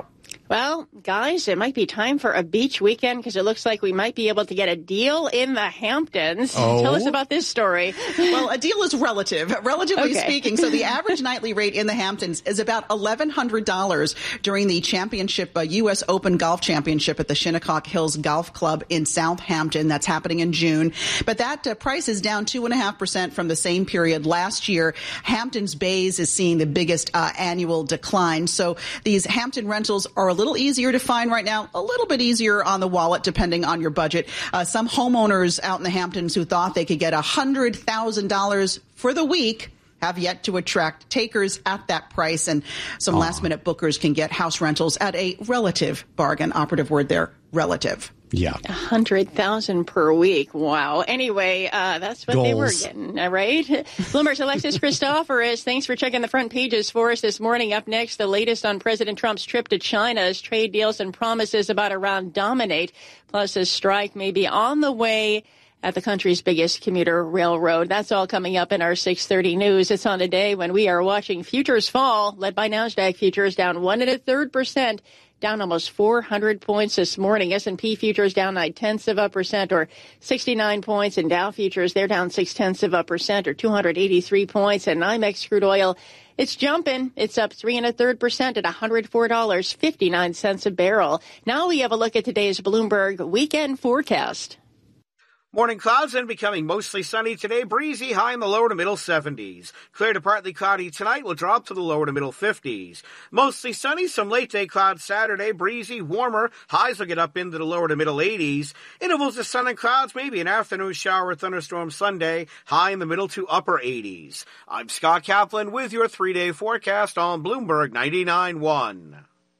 Well, guys, it might be time for a beach weekend because it looks like we might be able to get a deal in the Hamptons. Oh. Tell us about this story. Well, a deal is relative, relatively Okay. speaking. So the average nightly rate in the Hamptons is about eleven hundred dollars during the championship, uh, U S Open Golf Championship at the Shinnecock Hills Golf Club in Southampton. That's happening in June. But that uh, price is down two point five percent from the same period last year. Hamptons Bays is seeing the biggest uh, annual decline. So these Hampton rentals are a little easier to find right now, a little bit easier on the wallet depending on your budget. Uh, some homeowners out in the Hamptons who thought they could get one hundred thousand dollars for the week have yet to attract takers at that price, and some last-minute bookers can get house rentals at a relative bargain. Operative word there, relative. Yeah. A hundred thousand per week. Wow. Anyway, uh, that's what Goals. they were getting. All right. Bloomberg's Alexis Christoforous. Thanks for checking the front pages for us this morning. Up next, the latest on President Trump's trip to China as trade deals and promises about Iran dominate. Plus, a strike may be on the way at the country's biggest commuter railroad. That's all coming up in our six thirty news. It's on a day when we are watching futures fall, led by NASDAQ futures down one and a third percent. Down almost four hundred points this morning. S and P futures down nine tenths of a percent or sixty-nine points. And Dow futures, they're down six tenths of a percent or two hundred eighty-three points. And NYMEX crude oil, it's jumping. It's up three and a third percent at one hundred four dollars and fifty-nine cents a barrel. Now we have a look at today's Bloomberg weekend forecast. Morning clouds then becoming mostly sunny today. Breezy, high in the lower to middle seventies. Clear to partly cloudy tonight will drop to the lower to middle fifties. Mostly sunny, some late day clouds Saturday. Breezy, warmer. Highs will get up into the lower to middle eighties. Intervals of sun and clouds, maybe an afternoon shower or thunderstorm Sunday. High in the middle to upper eighties. I'm Scott Kaplan with your three-day forecast on Bloomberg ninety-nine point one.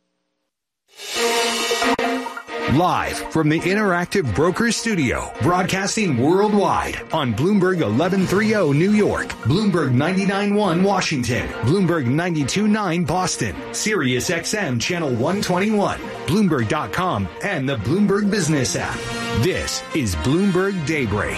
Live from the Interactive Brokers Studio, broadcasting worldwide on Bloomberg eleven thirty New York, Bloomberg ninety-nine point one Washington, Bloomberg ninety-two point nine Boston, Sirius X M Channel one twenty-one, Bloomberg dot com, and the Bloomberg Business app. This is Bloomberg Daybreak.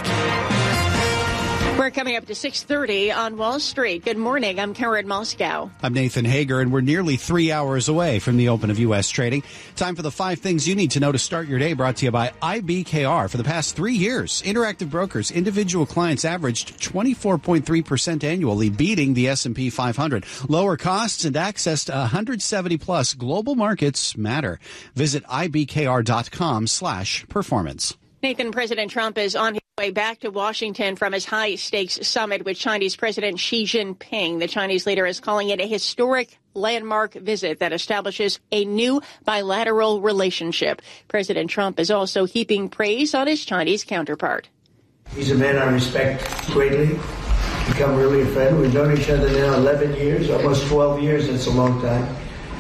We're coming up to six thirty on Wall Street. Good morning. I'm Karen Moscow. I'm Nathan Hager, and we're nearly three hours away from the open of U S trading. Time for the five things you need to know to start your day, brought to you by I B K R. For the past three years, Interactive Brokers individual clients averaged twenty-four point three percent annually, beating the S and P five hundred. Lower costs and access to one hundred seventy plus global markets matter. Visit I B K R dot com slash performance. Nathan, President Trump is on his way back to Washington from his high-stakes summit with Chinese President Xi Jinping. The Chinese leader is calling it a historic landmark visit that establishes a new bilateral relationship. President Trump is also heaping praise on his Chinese counterpart. He's a man I respect greatly, become really a friend. We've known each other now eleven years, almost twelve years. That's a long time.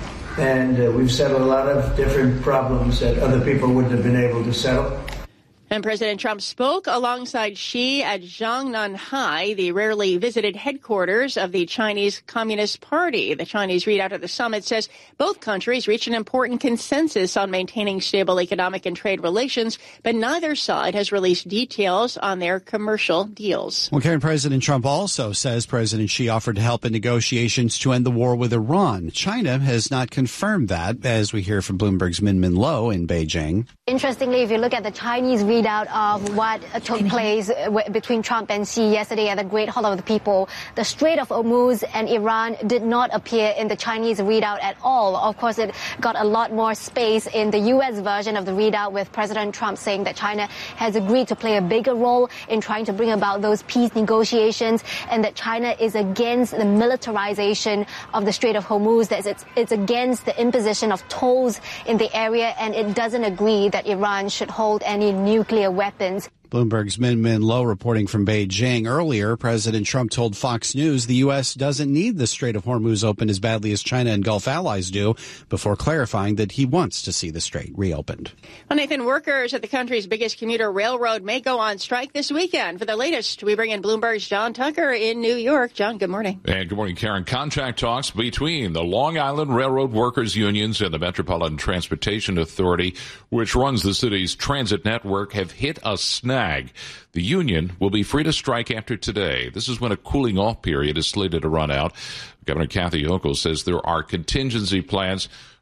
And uh, we've settled a lot of different problems that other people wouldn't have been able to settle. And President Trump spoke alongside Xi at Zhongnanhai, the rarely visited headquarters of the Chinese Communist Party. The Chinese readout of the summit says both countries reached an important consensus on maintaining stable economic and trade relations, but neither side has released details on their commercial deals. Well, Karen, President Trump also says President Xi offered to help in negotiations to end the war with Iran. China has not confirmed that, as we hear from Bloomberg's Min Min Lo in Beijing. Interestingly, if you look at the Chinese readout of what took place between Trump and Xi yesterday at the Great Hall of the People, the Strait of Hormuz and Iran did not appear in the Chinese readout at all. Of course, it got a lot more space in the U S version of the readout, with President Trump saying that China has agreed to play a bigger role in trying to bring about those peace negotiations, and that China is against the militarization of the Strait of Hormuz, that it's, it's against the imposition of tolls in the area, and it doesn't agree that Iran should hold any nuclear weapons. Bloomberg's Min Min Lo reporting from Beijing. Earlier, President Trump told Fox News the U S doesn't need the Strait of Hormuz open as badly as China and Gulf allies do, before clarifying that he wants to see the strait reopened. Well, Nathan, workers at the country's biggest commuter railroad may go on strike this weekend. For the latest, we bring in Bloomberg's John Tucker in New York. John, good morning. And good morning, Karen. Contract talks between the Long Island Railroad Workers Unions and the Metropolitan Transportation Authority, which runs the city's transit network, have hit a snag. The union will be free to strike after today. This is when a cooling off period is slated to run out. Governor Kathy Hochul says there are contingency plans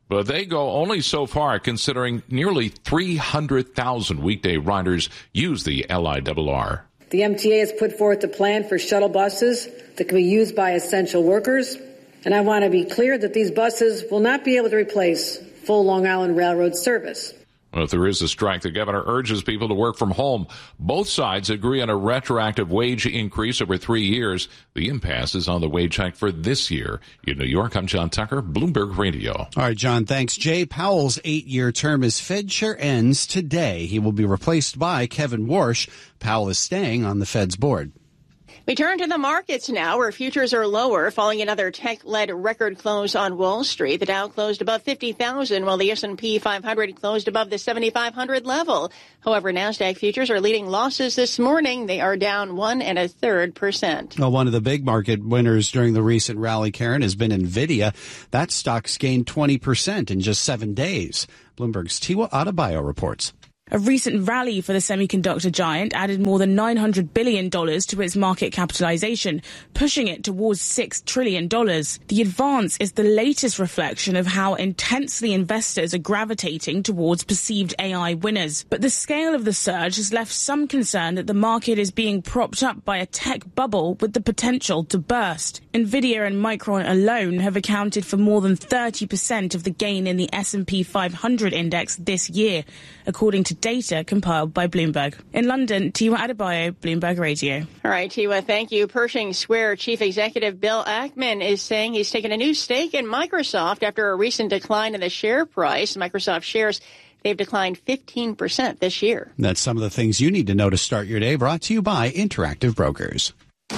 But they go only so far, considering nearly three hundred thousand weekday riders use the L I R R. The M T A has put forth a plan for shuttle buses that can be used by essential workers. And I want to be clear that these buses will not be able to replace full Long Island Railroad service. Well, if there is a strike, the governor urges people to work from home. Both sides agree on a retroactive wage increase over three years. The impasse is on the wage hike for this year. In New York, I'm John Tucker, Bloomberg Radio. All right, John, thanks. Jay Powell's eight-year term as Fed chair ends today. He will be replaced by Kevin Warsh. Powell is staying on the Fed's board. We turn to the markets now, where futures are lower, following another tech-led record close on Wall Street. The Dow closed above fifty thousand, while the S and P five hundred closed above the seventy-five hundred level. However, NASDAQ futures are leading losses this morning. They are down one and a third percent. Well, one of the big market winners during the recent rally, Karen, has been NVIDIA. That stock's gained twenty percent in just seven days. Bloomberg's Tiwa Adebayo reports. A recent rally for the semiconductor giant added more than nine hundred billion dollars to its market capitalization, pushing it towards six trillion dollars. The advance is the latest reflection of how intensely investors are gravitating towards perceived A I winners. But the scale of the surge has left some concern that the market is being propped up by a tech bubble with the potential to burst. NVIDIA and Micron alone have accounted for more than thirty percent of the gain in the S and P five hundred index this year, according to data compiled by Bloomberg. In London, Tiwa Adebayo, Bloomberg Radio. All right, Tiwa, thank you. Pershing Square Chief Executive Bill Ackman is saying he's taken a new stake in Microsoft after a recent decline in the share price. Microsoft shares, they've declined fifteen percent this year. That's some of the things you need to know to start your day, brought to you by Interactive Brokers.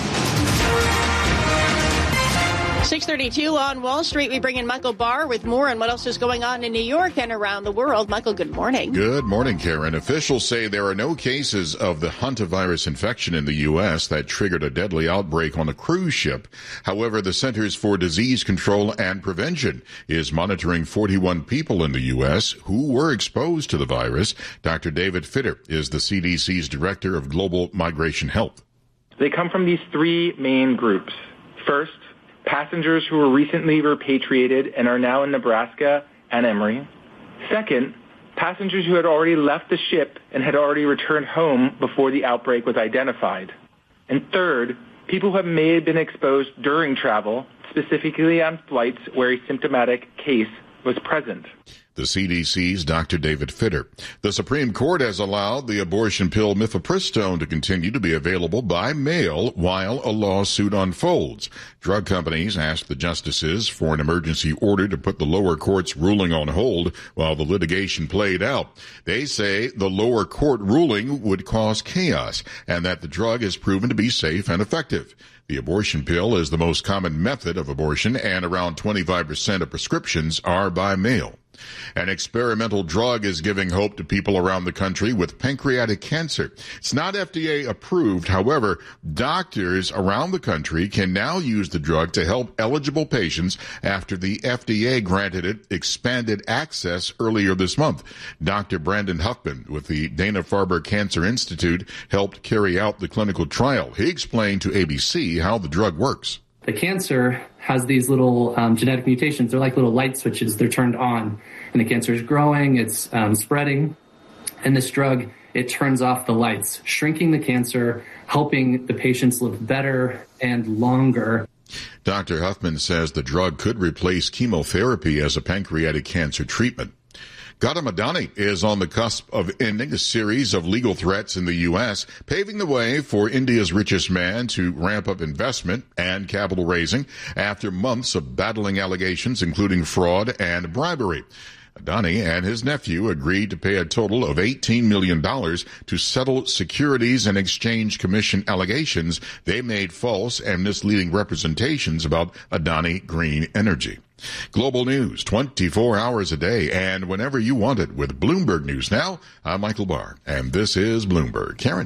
six thirty-two on Wall Street. We bring in Michael Barr with more on what else is going on in New York and around the world. Michael, good morning. Good morning, Karen. Officials say there are no cases of the hantavirus infection in the U S that triggered a deadly outbreak on a cruise ship. However, the Centers for Disease Control and Prevention is monitoring forty-one people in the U S who were exposed to the virus. Doctor David Fitter is the C D C's Director of Global Migration Health. They come from these three main groups. First, passengers who were recently repatriated and are now in Nebraska and Emory. Second, passengers who had already left the ship and had already returned home before the outbreak was identified. And third, people who may have been exposed during travel, specifically on flights where a symptomatic case was present. The C D C's Doctor David Fitter. The Supreme Court has allowed the abortion pill mifepristone to continue to be available by mail while a lawsuit unfolds. Drug companies asked the justices for an emergency order to put the lower court's ruling on hold while the litigation played out. They say the lower court ruling would cause chaos and that the drug is proven to be safe and effective. The abortion pill is the most common method of abortion, and around twenty-five percent of prescriptions are by mail. An experimental drug is giving hope to people around the country with pancreatic cancer. It's not F D A approved. However, doctors around the country can now use the drug to help eligible patients after the F D A granted it expanded access earlier this month. Doctor Brandon Huffman with the Dana-Farber Cancer Institute helped carry out the clinical trial. He explained to A B C how the drug works. The cancer has these little um, genetic mutations. They're like little light switches. They're turned on, and the cancer is growing. It's um, spreading. And this drug, it turns off the lights, shrinking the cancer, helping the patients live better and longer. Doctor Huffman says the drug could replace chemotherapy as a pancreatic cancer treatment. Gautam Adani is on the cusp of ending a series of legal threats in the U S, paving the way for India's richest man to ramp up investment and capital raising after months of battling allegations, including fraud and bribery. Adani and his nephew agreed to pay a total of eighteen million dollars to settle Securities and Exchange Commission allegations they made false and misleading representations about Adani Green Energy. Global news twenty-four hours a day and whenever you want it with Bloomberg News Now. I'm Michael Barr, and this is Bloomberg. Karen.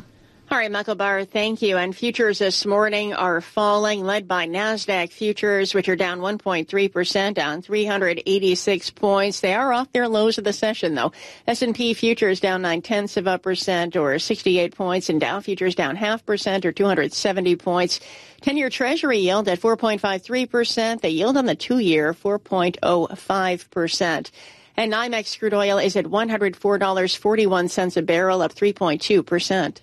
All right, Michael Barr, thank you. And futures this morning are falling, led by NASDAQ futures, which are down one point three percent, down three hundred eighty-six points. They are off their lows of the session, though. S and P futures down nine-tenths of a percent, or sixty-eight points, and Dow futures down half percent, or two hundred seventy points. ten-year Treasury yield at four point five three percent. The yield on the two-year, four point oh five percent. And NYMEX crude oil is at one hundred four dollars and forty-one cents a barrel, up three point two percent.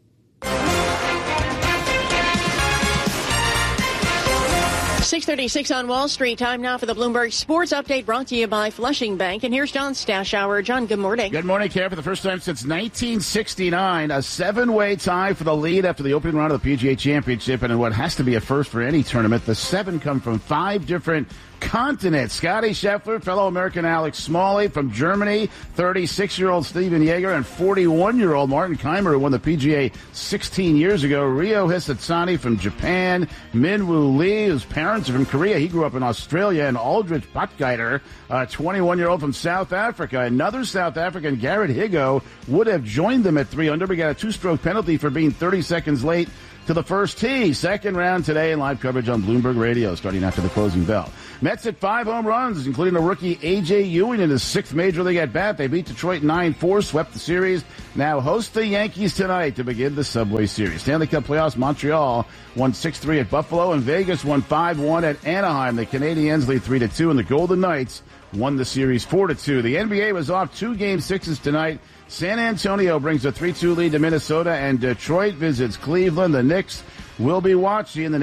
six thirty-six on Wall Street. Time now for the Bloomberg Sports Update, brought to you by Flushing Bank. And here's John Stashower. John, good morning. Good morning, Karen. For the first time since nineteen sixty-nine, a seven-way tie for the lead after the opening round of the P G A Championship. And in what has to be a first for any tournament, the seven come from five different continent. Scotty Scheffler, fellow American Alex Smalley from Germany, thirty-six-year-old Steven Yeager, and forty-one-year-old Martin Keimer, who won the P G A sixteen years ago. Ryo Hisatsani from Japan, Minwoo Lee, whose parents are from Korea. He grew up in Australia. And Aldrich Botgeiter, a twenty-one-year-old from South Africa. Another South African, Garrett Higo, would have joined them at three under, but got a two-stroke penalty for being thirty seconds late to the first tee. Second round today, and live coverage on Bloomberg Radio starting after the closing bell. Mets at five home runs, including the rookie A J Ewing in his sixth Major League at-bat. They beat Detroit nine four, swept the series. Now host the Yankees tonight to begin the Subway Series. Stanley Cup playoffs, Montreal won six three at Buffalo, and Vegas won five one at Anaheim. The Canadiens lead three to two, and the Golden Knights won the series four to two. The N B A was off two game sixes tonight. San Antonio brings a three two lead to Minnesota, and Detroit visits Cleveland. The Knicks will be watching the